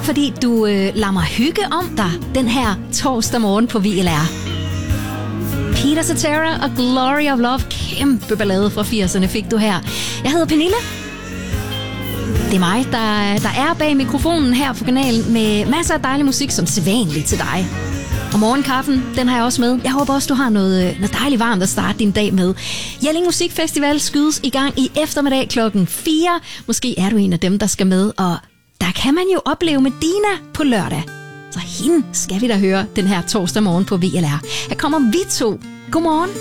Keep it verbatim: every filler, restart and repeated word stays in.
Tak fordi du øh, lader mig hygge om dig den her torsdag morgen på V L R. Peter Cetera og Glory of Love. Kæmpe ballade fra firserne fik du her. Jeg hedder Pernille. Det er mig, der, der er bag mikrofonen her på kanalen med masser af dejlig musik, som sædvanligt til dig. Og morgenkaffen, den har jeg også med. Jeg håber også, du har noget, noget dejligt varmt at starte din dag med. Jelling Musikfestival skydes i gang i eftermiddag klokken fire. Måske er du en af dem, der skal med, og der kan man jo opleve Medina på lørdag. Så hende skal vi da høre den her torsdag morgen på V L R. Her kommer vi to. Godmorgen.